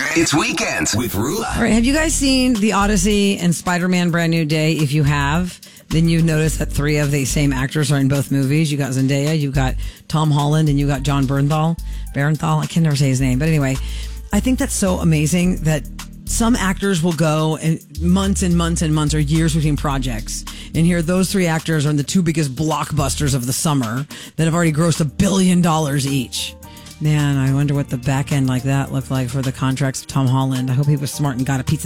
It's Weekends with Rula. All right, have you guys seen The Odyssey and Spider-Man Brand New Day? If you have, then you've noticed that three of the same actors are in both movies. You got Zendaya, you got Tom Holland, and you got John Bernthal. I can never say his name. But anyway, I think that's so amazing that some actors will go months and months and months or years between projects. And here, those three actors are in the two biggest blockbusters of the summer that have already grossed $1 billion each. Man, I wonder what the back end like that looked like for the contracts of Tom Holland. I hope he was smart and got a pizza.